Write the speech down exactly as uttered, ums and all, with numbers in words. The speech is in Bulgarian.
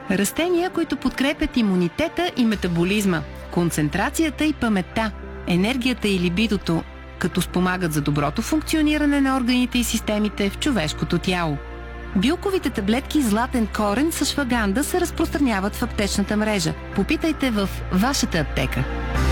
Растения, които подкрепят имунитета и метаболизма, концентрацията и паметта, енергията и либидото, като спомагат за доброто функциониране на органите и системите в човешкото тяло. Билковите таблетки Златен корен с ашваганда се разпространяват в аптечната мрежа. Попитайте в вашата аптека.